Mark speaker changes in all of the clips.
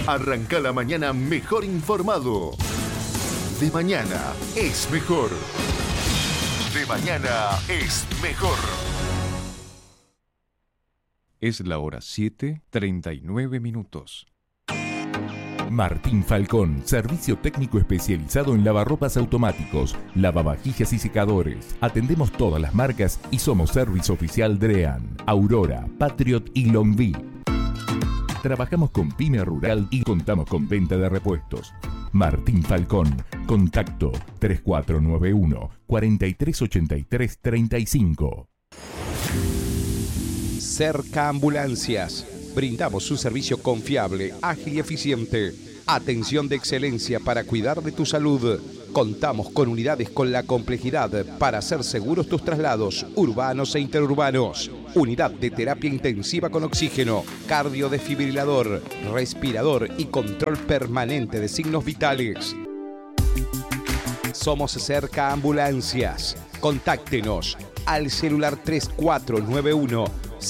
Speaker 1: Arranca la mañana mejor informado. De mañana es mejor. De mañana es mejor.
Speaker 2: Es la hora 7:39.
Speaker 3: Martín Falcón, servicio técnico especializado en lavarropas automáticos, lavavajillas y secadores. Atendemos todas las marcas y somos servicio oficial Drean, Aurora, Patriot y Longview. Trabajamos con pyme rural y contamos con venta de repuestos. Martín Falcón, contacto 3491 4383 35.
Speaker 4: Cerca Ambulancias. Brindamos un servicio confiable, ágil y eficiente. Atención de excelencia para cuidar de tu salud. Contamos con unidades con la complejidad para hacer seguros tus traslados urbanos e interurbanos. Unidad de terapia intensiva con oxígeno, cardiodesfibrilador, respirador y control permanente de signos vitales. Somos Cerca Ambulancias. Contáctenos al celular 3491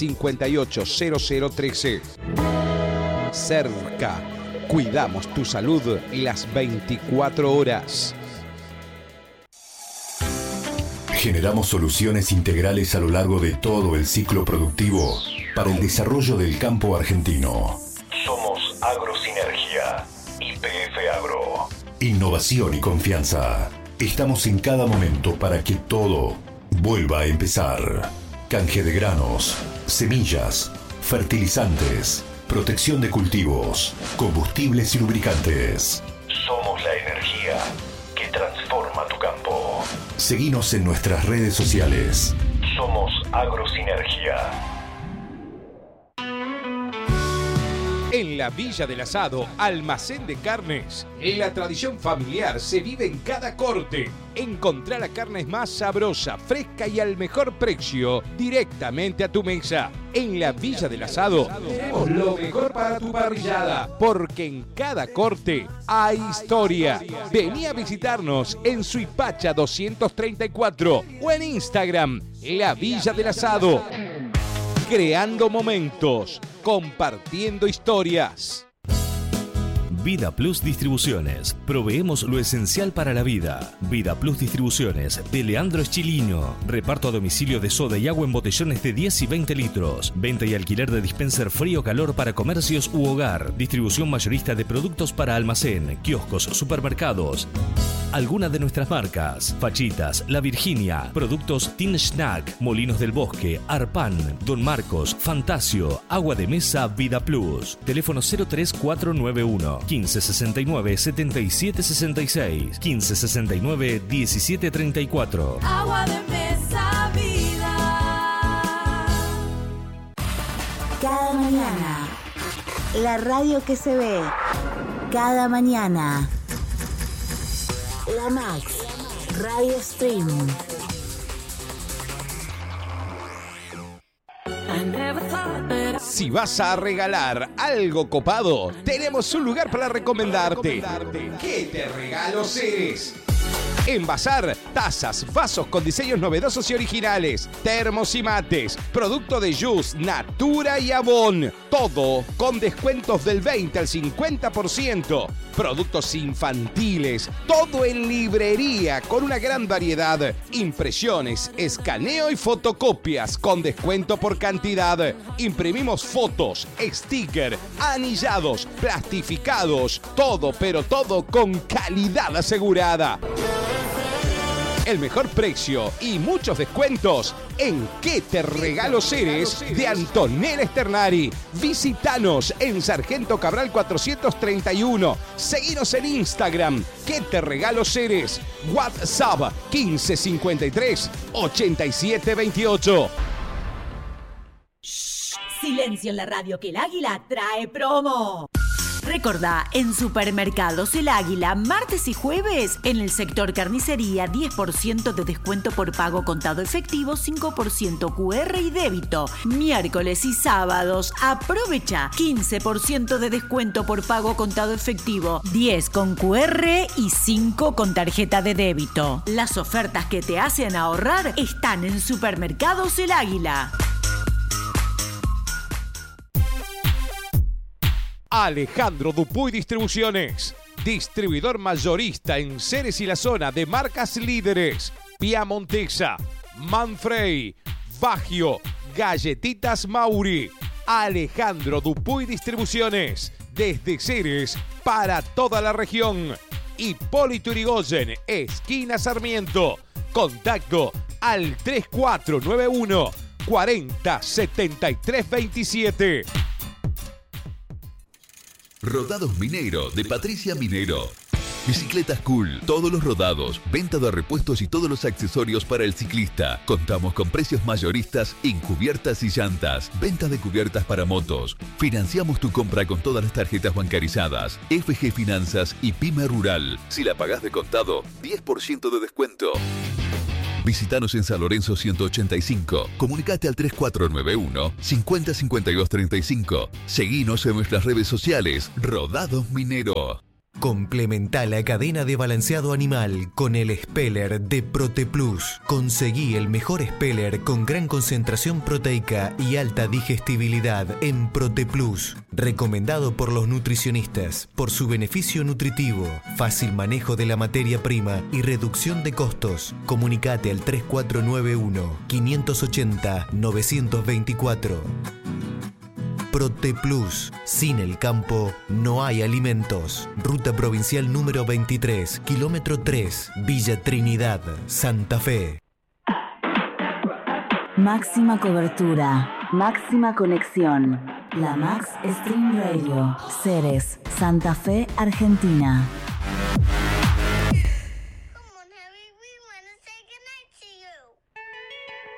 Speaker 4: 580013. Cerca. Cuidamos tu salud las 24 horas.
Speaker 5: Generamos soluciones integrales a lo largo de todo el ciclo productivo para el desarrollo del campo argentino. Somos Agrosinergia, YPF Agro. Innovación y confianza. Estamos en cada momento para que todo vuelva a empezar. Canje de granos, semillas, fertilizantes, protección de cultivos, combustibles y lubricantes. Somos la energía que transforma tu campo. Seguinos en nuestras redes sociales. Somos Agrosinergia.
Speaker 4: En la Villa del Asado, almacén de carnes. La tradición familiar se vive en cada corte. Encontrar la carne más sabrosa, fresca y al mejor precio directamente a tu mesa. En la Villa del Asado tenemos lo mejor para tu parrillada, porque en cada corte hay historia. Vení a visitarnos en Suipacha 234 o en Instagram, La Villa del Asado. Creando momentos, compartiendo historias.
Speaker 6: Vida Plus Distribuciones. Proveemos lo esencial para la vida. Vida Plus Distribuciones de Leandro Eschilino. Reparto a domicilio de soda y agua en botellones de 10 y 20 litros. Venta y alquiler de dispenser frío-calor para comercios u hogar. Distribución mayorista de productos para almacén, kioscos, supermercados. Algunas de nuestras marcas: Fachitas, La Virginia, Productos Tin Snack, Molinos del Bosque, Arpan, Don Marcos, Fantasio, Agua de Mesa, Vida Plus. Teléfono 03491 1569 7766 1569 1734.
Speaker 7: Agua de Mesa, vida.
Speaker 8: Cada mañana, la radio que se ve. Cada mañana. La Max Radio Stream.
Speaker 4: Si vas a regalar algo copado, tenemos un lugar para recomendarte. ¿Qué te regalo Ceres? En Bazar, tazas, vasos con diseños novedosos y originales, termos y mates, producto de Just, Natura y Avon. Todo con descuentos del 20 al 50%. Productos infantiles, todo en librería con una gran variedad. Impresiones, escaneo y fotocopias con descuento por cantidad. Imprimimos fotos, sticker, anillados, plastificados. Todo, pero todo con calidad asegurada. El mejor precio y muchos descuentos en ¿Qué te regalo Ceres? De Antonella Esternari. Visítanos en Sargento Cabral 431. Seguinos en Instagram. ¿Qué te regalo Ceres? WhatsApp 1553 8728.
Speaker 9: Silencio en la radio que el águila trae promo. Recordá, en Supermercados El Águila, martes y jueves, en el sector carnicería, 10% de descuento por pago contado efectivo, 5% QR y débito. Miércoles y sábados, aprovecha, 15% de descuento por pago contado efectivo, 10 con QR y 5 con tarjeta de débito. Las ofertas que te hacen ahorrar están en Supermercados El Águila.
Speaker 4: Alejandro Dupuy Distribuciones, distribuidor mayorista en Ceres y la zona de marcas líderes: Piamontesa, Manfrey, Baggio, Galletitas Mauri. Alejandro Dupuy Distribuciones, desde Ceres para toda la región. Hipólito Yrigoyen, esquina Sarmiento. Contacto al 3491 40 73 27.
Speaker 1: Rodados Minero, de Patricia Minero. Bicicletas cool, todos los rodados, venta de repuestos y todos los accesorios para el ciclista. Contamos con precios mayoristas en cubiertas y llantas, venta de cubiertas para motos. Financiamos tu compra con todas las tarjetas bancarizadas, FG Finanzas y Pyme Rural. Si la pagás de contado, 10% de descuento. Visítanos en San Lorenzo 185. Comunicate al 3491 50 52 35. Seguinos en nuestras redes sociales. Rodados Minero.
Speaker 2: Complementa la cadena de balanceado animal con el Speller de ProtePlus. Conseguí el mejor Speller con gran concentración proteica y alta digestibilidad en ProtePlus. Recomendado por los nutricionistas por su beneficio nutritivo, fácil manejo de la materia prima y reducción de costos. Comunicate al 3491 580 924. ProtePlus. Sin el campo no hay alimentos. Ruta provincial número 23, kilómetro 3, Villa Trinidad, Santa Fe.
Speaker 8: Máxima cobertura, máxima conexión. La Max Stream Radio. Ceres, Santa Fe, Argentina.